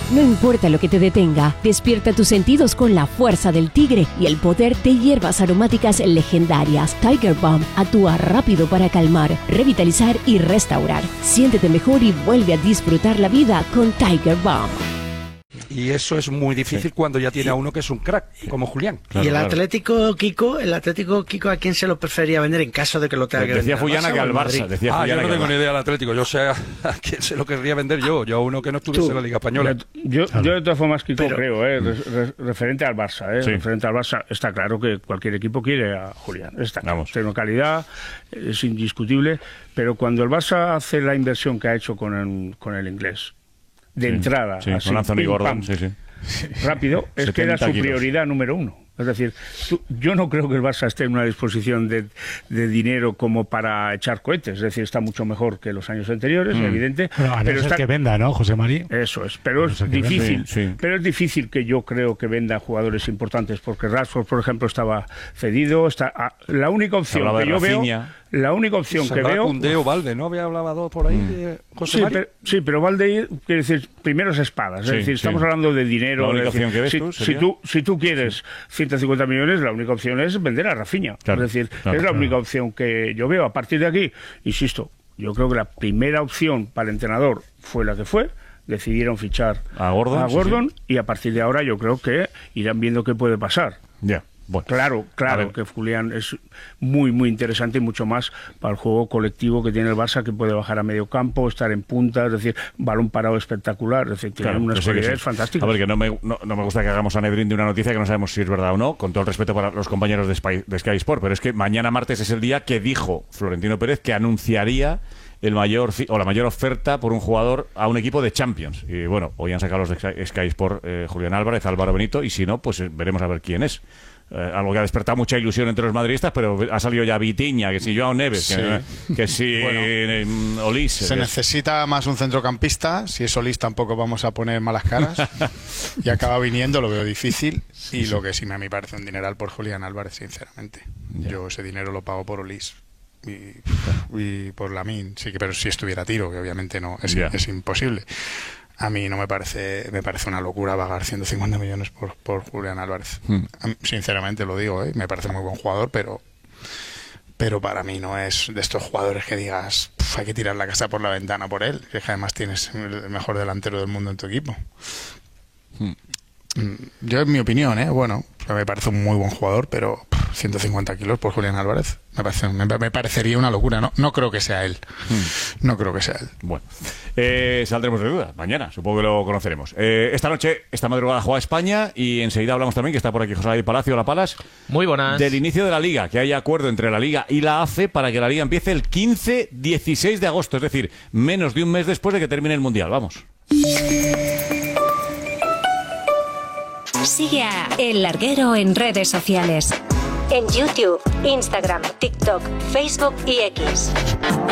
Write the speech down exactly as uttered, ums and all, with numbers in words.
No importa lo que te detenga, despierta tus sentidos con la fuerza del tigre y el poder de hierbas aromáticas legendarias. Tiger Balm actúa rápido para calmar, revitalizar y restaurar. Siéntete mejor y vuelve a disfrutar la vida con Tiger Balm. Y eso es muy difícil sí. cuando ya tiene a uno que es un crack, como Julián. Claro, y el claro. Atlético Kiko, el Atlético Kiko, ¿a quién se lo prefería vender en caso de que lo tenga que decía vender? Fullana que al Barça. Decía ah, Fullana yo no tengo ni idea del Atlético. Yo sé a, a quién se lo querría vender yo. Yo a uno que no estuviese Tú, en la Liga Española. Yo, claro. yo de todas formas, Kiko, Pero, creo, eh, re, referente al Barça, eh, sí. referente al Barça, está claro que cualquier equipo quiere a Julián. Está claro. Tiene calidad, es indiscutible. Pero cuando el Barça hace la inversión que ha hecho con el, con el inglés, de sí, entrada, sí, así, con Anthony Gordon, sí, sí. rápido, es que era su kilos. prioridad número uno. Es decir, tú, yo no creo que el Barça esté en una disposición de, de dinero como para echar cohetes. Es decir, está mucho mejor que los años anteriores, mm. evidente. Pero, a pero está... que venda, ¿no, José Mari? Eso es, pero es difícil. Sí, sí. Pero es difícil que yo creo que venda jugadores importantes, porque Rashford, por ejemplo, estaba cedido. Está, ah, la única opción que yo Rafinha. veo... La única opción que veo... Koundé o Valde, ¿no? Había hablado por ahí mm. de José sí, Mari. Pero, sí, pero Valde quiere decir primeros espadas. Es sí, decir, sí. estamos hablando de dinero. La única decir, opción que ves si, tú, si tú Si tú quieres sí. ciento cincuenta millones, la única opción es vender a Rafinha. Claro, es decir, claro, es la claro. única opción que yo veo. A partir de aquí, insisto, yo creo que la primera opción para el entrenador fue la que fue. Decidieron fichar a Gordon, a Gordon sí, sí. y a partir de ahora yo creo que irán viendo qué puede pasar. Ya. Yeah. Bueno, claro, claro que Julián es muy, muy interesante y mucho más para el juego colectivo que tiene el Barça, que puede bajar a medio campo, estar en punta, es decir, balón parado espectacular, es decir, tiene claro, unas cualidades sí. fantásticas. A ver, que no me, no, no me gusta que hagamos a Nedrin de una noticia que no sabemos si es verdad o no, con todo el respeto para los compañeros de, Spy, de Sky Sport, pero es que mañana martes es el día que dijo Florentino Pérez que anunciaría el mayor o la mayor oferta por un jugador a un equipo de Champions. Y bueno, hoy han sacado los de Sky Sport eh, Julián Álvarez, Álvaro Benito, y si no, pues eh, veremos a ver quién es. Eh, algo que ha despertado mucha ilusión entre los madridistas, pero ha salido ya Vitinha, que si Joao Neves, sí. que, que si bueno, eh, Olís. Se que... necesita más un centrocampista. Si es Olís tampoco vamos a poner malas caras. Y acaba viniendo, lo veo difícil. Y lo que sí me, me parece un dineral por Julián Álvarez, sinceramente. Yeah. Yo ese dinero lo pago por Olís. Y, y por Lamine, sí, que pero si estuviera Tiro, que obviamente no, es, yeah. es imposible. A mí no me parece me parece una locura pagar ciento cincuenta millones por, por Julián Álvarez. Hmm. Sinceramente lo digo, ¿eh? Me parece muy buen jugador, pero pero para mí no es de estos jugadores que digas hay que tirar la casa por la ventana por él, que además tienes el mejor delantero del mundo en tu equipo. Hmm. Yo, en mi opinión, ¿eh? bueno, me parece un muy buen jugador, pero ciento cincuenta kilos por Julián Álvarez me, parece, me, me parecería una locura. No, no creo que sea él. Hmm. No creo que sea él. Bueno, eh, saldremos de duda mañana, supongo que lo conoceremos. Eh, esta noche, esta madrugada juega España y enseguida hablamos también, que está por aquí José Luis Palacio, La Palas. Muy buenas. Del inicio de la Liga, que hay acuerdo entre la Liga y la A F E para que la Liga empiece el quince dieciséis de agosto, es decir, menos de un mes después de que termine el Mundial. Vamos. Sigue a El Larguero en redes sociales. En YouTube, Instagram, TikTok, Facebook y X.